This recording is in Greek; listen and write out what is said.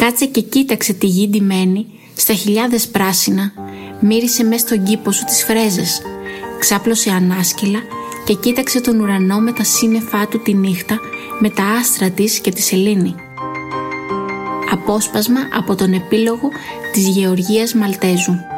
Κάτσε και κοίταξε τη γη ντυμένη στα χιλιάδες πράσινα, μύρισε μες στον κήπο σου τις φρέζες, ξάπλωσε ανάσκυλα και κοίταξε τον ουρανό με τα σύννεφά του τη νύχτα, με τα άστρα της και τη σελήνη. Απόσπασμα από τον επίλογο της Γεωργίας Μαλτέζου.